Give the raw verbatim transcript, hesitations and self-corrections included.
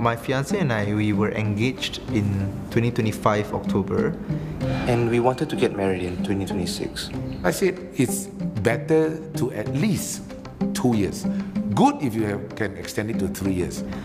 My fiancé and I, we were engaged in twenty twenty-five October. And we wanted to get married in twenty twenty-six. I said it's better to at least two years. Good if you have, can extend it to three years.